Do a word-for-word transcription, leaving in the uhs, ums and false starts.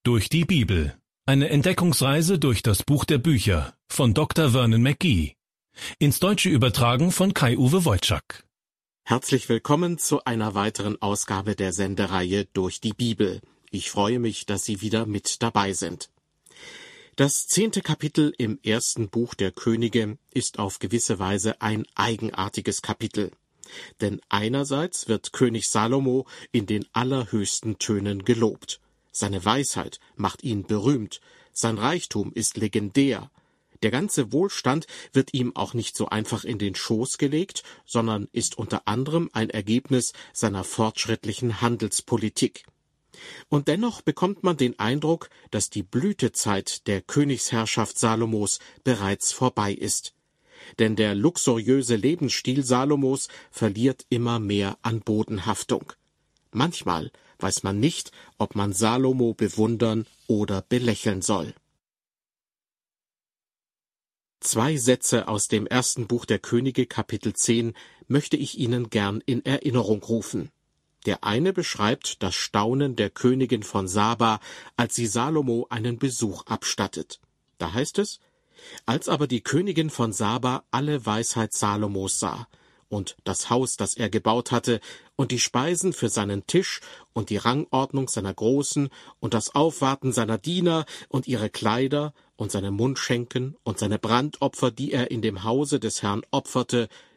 Durch die Bibel. Eine Entdeckungsreise durch das Buch der Bücher von Doktor Vernon McGee. Ins Deutsche übertragen von Kai-Uwe Wojczak. Herzlich willkommen zu einer weiteren Ausgabe der Sendereihe Durch die Bibel. Ich freue mich, dass Sie wieder mit dabei sind. Das zehnte Kapitel im ersten Buch der Könige ist auf gewisse Weise ein eigenartiges Kapitel. Denn einerseits wird König Salomo in den allerhöchsten Tönen gelobt. Seine Weisheit macht ihn berühmt, sein Reichtum ist legendär. Der ganze Wohlstand wird ihm auch nicht so einfach in den Schoß gelegt, sondern ist unter anderem ein Ergebnis seiner fortschrittlichen Handelspolitik. Und dennoch bekommt man den Eindruck, dass die Blütezeit der Königsherrschaft Salomos bereits vorbei ist. Denn der luxuriöse Lebensstil Salomos verliert immer mehr an Bodenhaftung. Manchmal weiß man nicht, ob man Salomo bewundern oder belächeln soll. Zwei Sätze aus dem ersten Buch der Könige, Kapitel zehn, möchte ich Ihnen gern in Erinnerung rufen. Der eine beschreibt das Staunen der Königin von Saba, als sie Salomo einen Besuch abstattet. Da heißt es: Als aber die Königin von Saba alle Weisheit Salomos sah, und das Haus, das er gebaut hatte, und die Speisen für seinen Tisch, und die Rangordnung seiner Großen, und das Aufwarten seiner Diener, und ihre Kleider, und seine Mundschenken, und seine Brandopfer, die er in dem Hause des Herrn opferte,